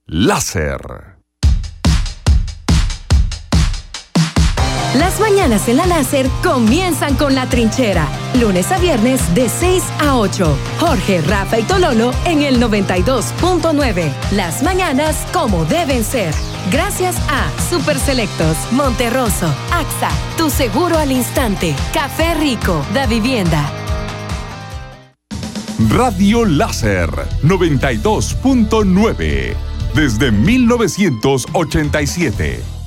Láser. Las mañanas en la Láser comienzan con La Trinchera. Lunes a viernes de 6 a 8. Jorge, Rafa y Tololo en el 92.9. Las mañanas como deben ser. Gracias a Super Selectos, Monterroso, AXA, Tu Seguro al Instante, Café Rico, Da Vivienda. Radio Láser 92.9. Desde 1987.